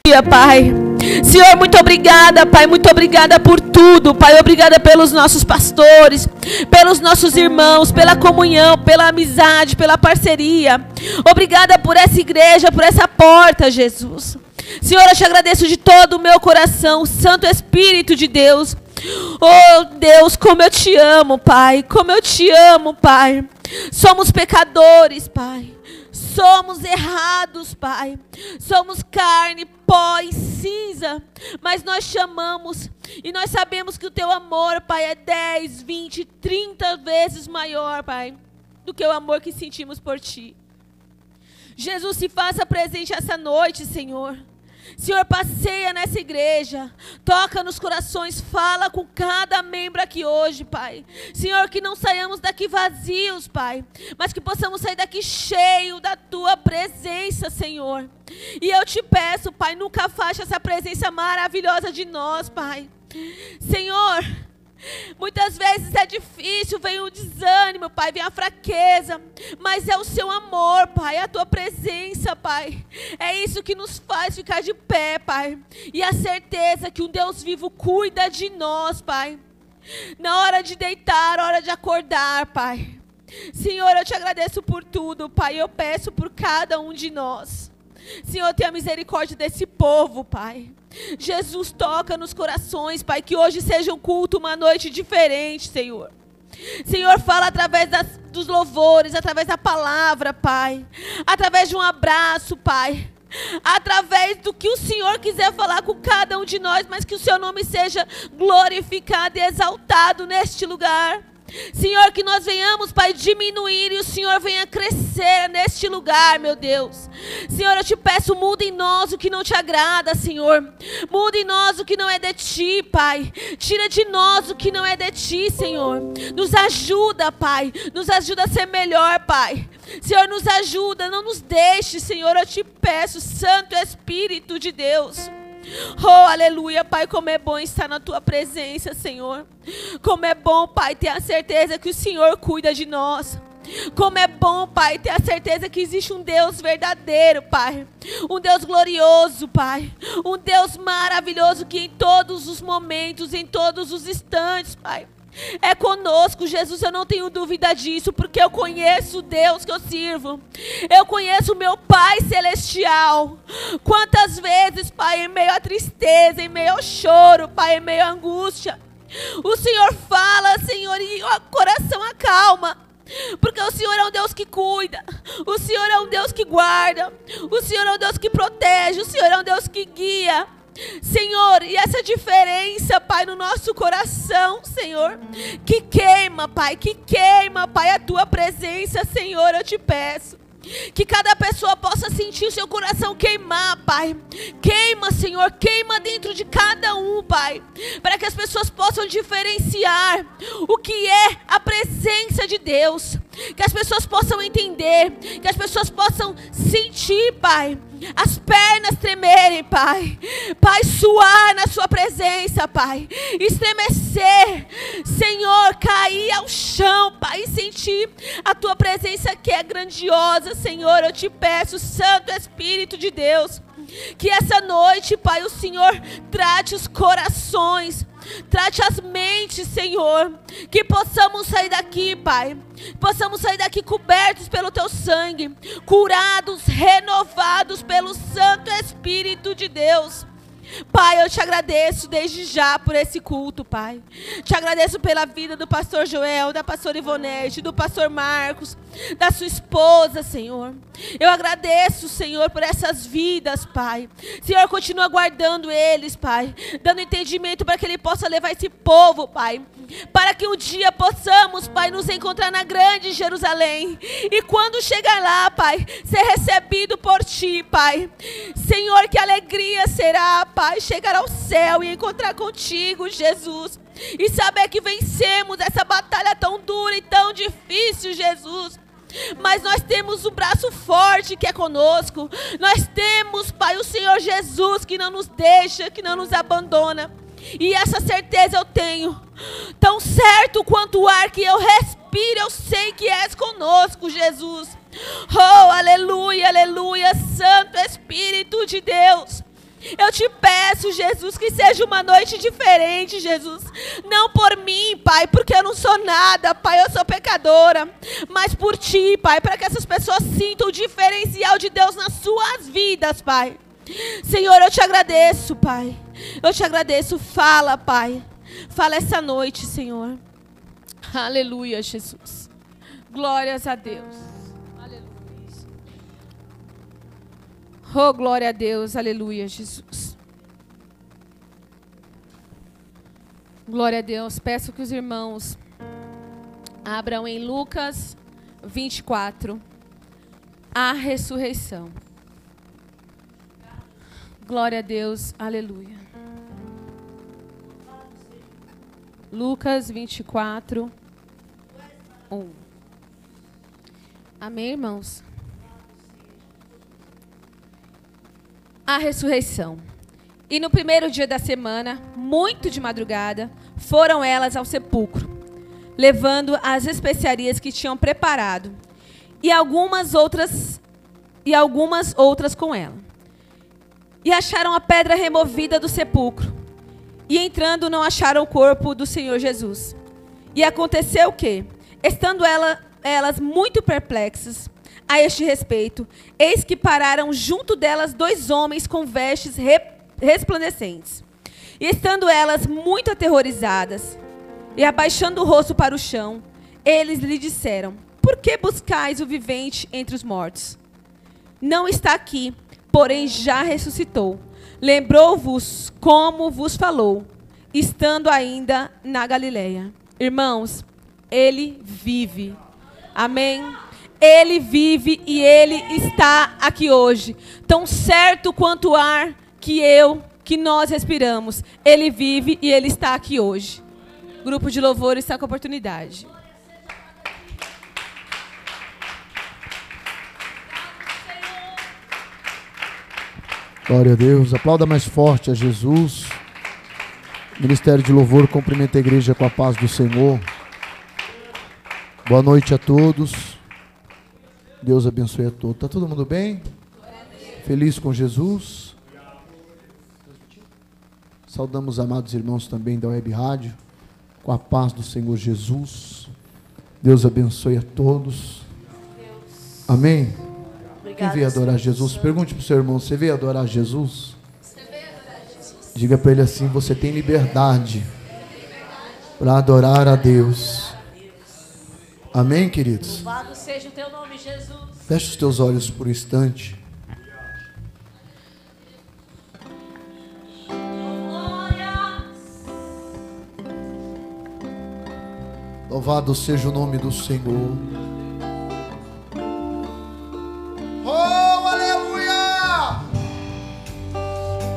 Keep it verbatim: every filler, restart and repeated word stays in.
Pai. Senhor, muito obrigada, Pai, muito obrigada por tudo, Pai, obrigada pelos nossos pastores, pelos nossos irmãos, pela comunhão, pela amizade, pela parceria. Obrigada por essa igreja, por essa porta, Jesus. Senhor, eu te agradeço de todo o meu coração, Santo Espírito de Deus. Oh, Deus, como eu te amo, Pai, como eu te amo, Pai. Somos pecadores, Pai. Somos errados, Pai. Somos carne, pó e cinza. Mas nós chamamos e nós sabemos que o teu amor, Pai, é dez, vinte, trinta vezes maior, Pai, do que o amor que sentimos por Ti. Jesus, se faça presente essa noite, Senhor. Senhor, passeia nessa igreja, toca nos corações, fala com cada membro aqui hoje, Pai. Senhor, que não saiamos daqui vazios, Pai, mas que possamos sair daqui cheio da Tua presença, Senhor. E eu te peço, Pai, nunca afaste essa presença maravilhosa de nós, Pai. Senhor, muitas vezes é difícil, vem o desânimo, Pai, vem a fraqueza, mas é o seu amor, Pai, é a tua presença, Pai, é isso que nos faz ficar de pé, Pai, e a certeza que um Deus vivo cuida de nós, Pai, na hora de deitar, hora de acordar, Pai. Senhor, eu te agradeço por tudo, Pai, eu peço por cada um de nós. Senhor, tenha misericórdia desse povo, Pai. Jesus, toca nos corações, Pai, que hoje seja um culto, uma noite diferente, Senhor. Senhor, fala através das, dos louvores, através da palavra, Pai. Através de um abraço, Pai. Através do que o Senhor quiser falar com cada um de nós, mas que o seu nome seja glorificado e exaltado neste lugar. Senhor, que nós venhamos, Pai, diminuir e o Senhor venha crescer neste lugar, meu Deus. Senhor, eu te peço, muda em nós o que não te agrada, Senhor. Muda em nós o que não é de ti, Pai. Tira de nós o que não é de ti, Senhor. Nos ajuda, Pai. Nos ajuda a ser melhor, Pai. Senhor, nos ajuda, não nos deixe, Senhor, eu te peço, Santo Espírito de Deus. Oh, aleluia, Pai, como é bom estar na Tua presença, Senhor. Como é bom, Pai, ter a certeza que o Senhor cuida de nós. Como é bom, Pai, ter a certeza que existe um Deus verdadeiro, Pai. Um Deus glorioso, Pai. Um Deus maravilhoso que em todos os momentos, em todos os instantes, Pai, é conosco. Jesus, eu não tenho dúvida disso, porque eu conheço o Deus que eu sirvo. Eu conheço o meu Pai Celestial. Quantas vezes, Pai, em meio à tristeza, em meio ao choro, Pai, em meio à angústia, o Senhor fala, Senhor, e o coração acalma. Porque o Senhor é um Deus que cuida. O Senhor é um Deus que guarda. O Senhor é um Deus que protege. O Senhor é um Deus que guia. Senhor, e essa diferença, Pai, no nosso coração, Senhor, que queima, Pai, que queima, Pai, a Tua presença, Senhor, eu te peço. Que cada pessoa possa sentir o seu coração queimar, Pai. Queima, Senhor, queima dentro de cada um, Pai. Para que as pessoas possam diferenciar o que é a presença de Deus. Que as pessoas possam entender. Que as pessoas possam sentir, Pai, as pernas tremerem, Pai. Pai, suar na Sua presença, Pai. Estremecer, Senhor, cair ao chão, Pai, e sentir a Tua presença que é grandiosa, Senhor. Eu te peço, Santo Espírito de Deus, que essa noite, Pai, o Senhor trate os corações, trate as mentes, Senhor. Que possamos sair daqui, Pai. Possamos sair daqui cobertos pelo Teu sangue, curados, renovados pelo Santo Espírito de Deus. Pai, eu te agradeço desde já por esse culto, Pai. Te agradeço pela vida do pastor Joel, da pastora Ivonete, do pastor Marcos, da sua esposa, Senhor. Eu agradeço, Senhor, por essas vidas, Pai. Senhor, continua guardando eles, Pai, dando entendimento para que Ele possa levar esse povo, Pai, para que um dia possamos, Pai, nos encontrar na grande Jerusalém. E quando chegar lá, Pai, ser recebido por Ti, Pai. Senhor, que alegria será, Pai, chegar ao céu e encontrar contigo, Jesus. E saber que vencemos essa batalha tão dura e tão difícil, Jesus. Mas nós temos um braço forte que é conosco. Nós temos, Pai, o Senhor Jesus que não nos deixa, que não nos abandona. E essa certeza eu tenho. Tão certo quanto o ar que eu respiro, eu sei que és conosco, Jesus. Oh, aleluia, aleluia, Santo Espírito de Deus. Eu te peço, Jesus, que seja uma noite diferente, Jesus. Não por mim, Pai, porque eu não sou nada, Pai, eu sou pecadora. Mas por Ti, Pai, para que essas pessoas sintam o diferencial de Deus nas suas vidas, Pai. Senhor, eu te agradeço, Pai. Eu te agradeço. Fala, Pai. Fala essa noite, Senhor. Aleluia, Jesus. Glórias a Deus. Oh, glória a Deus, aleluia, Jesus. Glória a Deus. Peço que os irmãos abram em Lucas vinte e quatro, a ressurreição. Glória a Deus, aleluia. Lucas vinte e quatro, um. Amém, irmãos? A ressurreição. E no primeiro dia da semana, muito de madrugada, foram elas ao sepulcro, levando as especiarias que tinham preparado, e algumas outras e algumas outras com ela. E acharam a pedra removida do sepulcro. E entrando, não acharam o corpo do Senhor Jesus. E aconteceu que, estando ela, elas muito perplexas a este respeito, eis que pararam junto delas dois homens com vestes re, resplandecentes. E estando elas muito aterrorizadas, e abaixando o rosto para o chão, eles lhe disseram: por que buscais o vivente entre os mortos? Não está aqui, porém já ressuscitou. Lembrou-vos como vos falou, estando ainda na Galileia. Irmãos, ele vive. Amém? Ele vive e Ele está aqui hoje. Tão certo quanto o ar que eu, que nós respiramos. Ele vive e Ele está aqui hoje. O grupo de louvor está com a oportunidade. Glória a Deus. Aplauda mais forte a Jesus. Ministério de Louvor cumprimenta a igreja com a paz do Senhor. Boa noite a todos. Deus abençoe a todos. Está todo mundo bem? Feliz com Jesus? Saudamos os amados irmãos também da Web Rádio, com a paz do Senhor Jesus. Deus abençoe a todos. Amém? Quem veio adorar Jesus? Pergunte para o seu irmão: você veio adorar Jesus? Diga para ele assim: você tem liberdade para adorar a Deus. Amém, queridos? Louvado seja o teu nome, Jesus. Feche os teus olhos por um instante. Louvado seja o nome do Senhor.